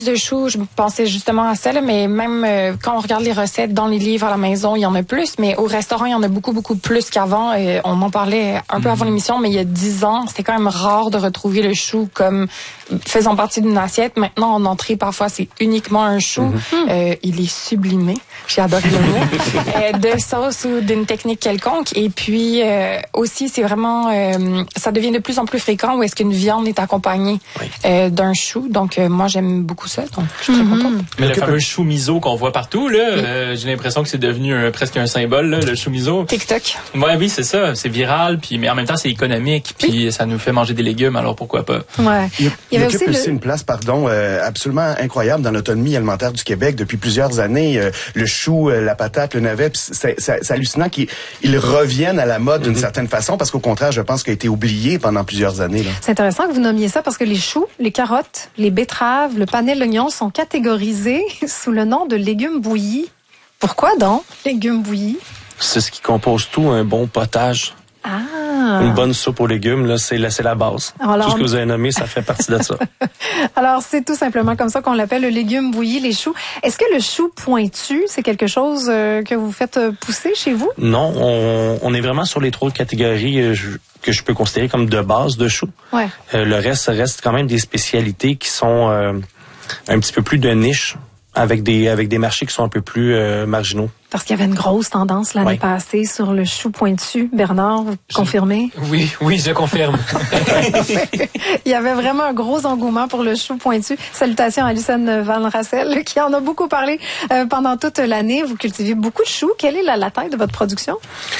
De choux, je pensais justement à ça, là, mais même quand on regarde les recettes dans les livres à la maison, il y en a plus, mais au restaurant, il y en a beaucoup, beaucoup plus qu'avant. On en parlait un peu avant l'émission, mais il y a 10 ans, c'était quand même rare de retrouver le chou comme faisant partie d'une assiette. Maintenant, en entrée, parfois, c'est uniquement un chou. Il est sublimé, j'ai adoré le mot, de sauce ou d'une technique quelconque. Et puis, aussi, c'est vraiment, ça devient de plus en plus fréquent où est-ce qu'une viande est accompagnée d'un chou. Donc, moi, j'aime beaucoup ça, donc je suis très contente. Mais le fameux chou miso qu'on voit partout, là, j'ai l'impression que c'est devenu presque un symbole, là, le chou miso. TikTok. Ouais, oui, c'est ça. C'est viral, puis mais en même temps, c'est économique, puis ça nous fait manger des légumes, alors pourquoi pas? Ouais. Il occupe aussi une place, absolument incroyable dans l'autonomie alimentaire du Québec depuis plusieurs années. Le chou, la patate, le navet, c'est hallucinant qu'ils reviennent à la mode d'une certaine façon, parce qu'au contraire, je pense qu'il a été oublié pendant plusieurs années. Là. C'est intéressant que vous nommiez ça parce que les choux, les carottes, les betteraves, le panais, l'oignon sont catégorisés sous le nom de légumes bouillis. Pourquoi donc, légumes bouillis? C'est ce qui compose tout un bon potage. Ah. Une bonne soupe aux légumes, là, c'est la base. Alors, tout ce que vous avez nommé, ça fait partie de ça. Alors, c'est tout simplement comme ça qu'on l'appelle le légume bouilli, les choux. Est-ce que le chou pointu, c'est quelque chose que vous faites pousser chez vous? Non, on est vraiment sur les 3 catégories que je peux considérer comme de base de choux. Ouais. Le reste, ça reste quand même des spécialités qui sont un petit peu plus de niche, avec des marchés qui sont un peu plus marginaux. Parce qu'il y avait une grosse tendance l'année passée sur le chou pointu. Bernard, vous confirmez? Oui, je confirme. Il y avait vraiment un gros engouement pour le chou pointu. Salutations à Alison Van-Rassel, qui en a beaucoup parlé pendant toute l'année. Vous cultivez beaucoup de choux. Quelle est la taille de votre production?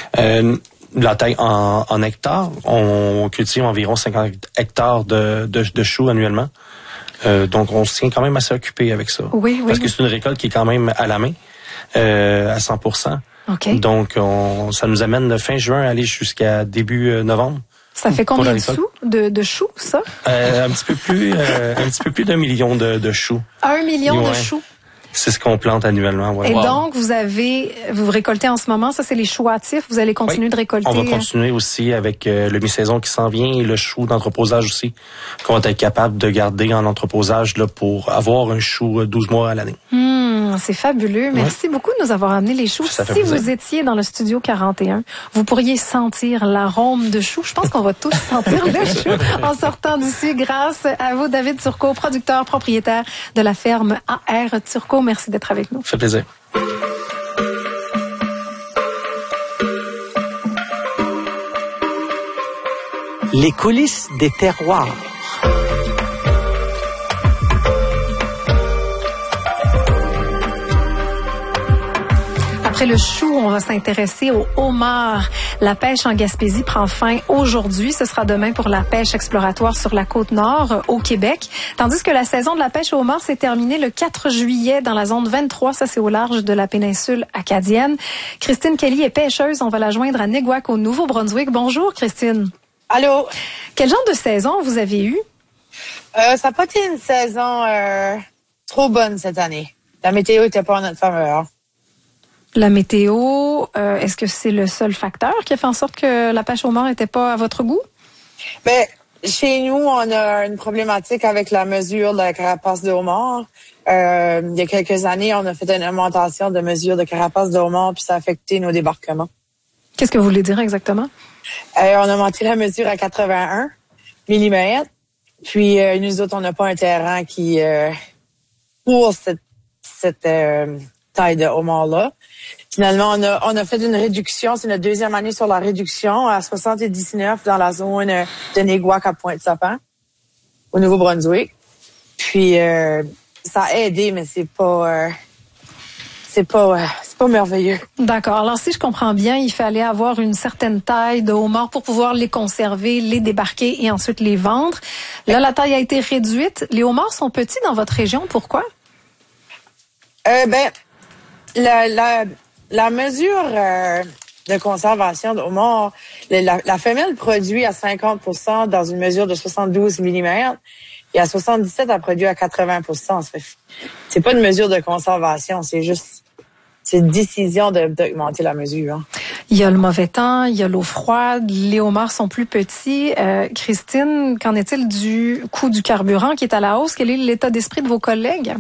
La taille en hectares, on cultive environ 50 hectares de choux annuellement. Donc, on se tient quand même assez occupé avec ça. Oui. Parce que c'est une récolte qui est quand même à la main, à 100%. Okay. Donc, ça nous amène de fin juin à aller jusqu'à début novembre. Ça fait combien de choux, ça? Un petit peu plus d'1 million de choux. 1 million de choux? C'est ce qu'on plante annuellement. Ouais. Et donc, vous récoltez en ce moment, ça c'est les choux hâtifs, vous allez continuer de récolter? On va continuer aussi avec le mi-saison qui s'en vient et le chou d'entreposage aussi, qu'on va être capable de garder en entreposage là, pour avoir un chou 12 mois à l'année. C'est fabuleux. Merci beaucoup de nous avoir amené les choux. Si vous étiez dans le studio 41, vous pourriez sentir l'arôme de choux. Je pense qu'on va tous sentir le chou en sortant d'ici grâce à vous, David Turcot, producteur, propriétaire de la ferme AR Turcot. Merci d'être avec nous. Ça fait plaisir. Les coulisses des terroirs. Après le chou, on va s'intéresser au homard. La pêche en Gaspésie prend fin aujourd'hui. Ce sera demain pour la pêche exploratoire sur la Côte-Nord, au Québec. Tandis que la saison de la pêche au homard s'est terminée le 4 juillet dans la zone 23. Ça, c'est au large de la péninsule acadienne. Christine Kelly est pêcheuse. On va la joindre à Neguac, au Nouveau-Brunswick. Bonjour, Christine. Allô. Quel genre de saison vous avez eu? Ça n'a pas été une saison trop bonne cette année. La météo était pas en notre faveur. La météo, est-ce que c'est le seul facteur qui a fait en sorte que la pêche au homard n'était pas à votre goût? Ben, chez nous, on a une problématique avec la mesure de la carapace de homard. Il y a quelques années, on a fait une augmentation de mesure de carapace de homard, puis ça a affecté nos débarquements. Qu'est-ce que vous voulez dire exactement? On a monté la mesure à 81 mm. Puis nous autres, on n'a pas un terrain qui pour cette taille de homard-là. Finalement, on a fait une réduction. C'est notre deuxième année sur la réduction à 79 dans la zone de Neguac à Pointe-Sapin, au Nouveau-Brunswick. Puis ça a aidé, mais c'est pas merveilleux. D'accord. Alors, si je comprends bien, il fallait avoir une certaine taille de homard pour pouvoir les conserver, les débarquer et ensuite les vendre. Là, la taille a été réduite. Les homards sont petits dans votre région. Pourquoi? La mesure de conservation de homard, la femelle produit à 50% dans une mesure de 72 mm et à 77, elle produit à 80%. C'est pas une mesure de conservation, c'est juste c'est une décision d'augmenter la mesure. Hein. Il y a le mauvais temps, il y a l'eau froide, les homards sont plus petits. Christine, qu'en est-il du coût du carburant qui est à la hausse? Quel est l'état d'esprit de vos collègues?